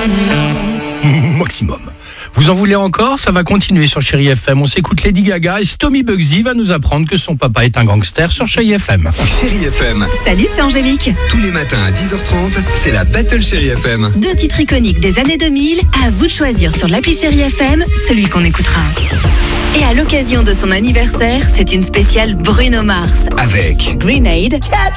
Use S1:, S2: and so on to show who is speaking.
S1: Maximum. Vous en voulez encore? Ça va continuer sur Chérie FM. On s'écoute Lady Gaga et Tommy Bugsy va nous apprendre que son papa est un gangster sur Chérie FM.
S2: Chérie FM.
S3: Salut, c'est Angélique.
S2: Tous les matins à 10h30, c'est la Battle Chérie FM.
S3: 2 titres iconiques des années 2000, à vous de choisir sur l'appli Chérie FM, celui qu'on écoutera. Et à l'occasion de son anniversaire, c'est une spéciale Bruno Mars.
S2: Avec
S3: Grenade.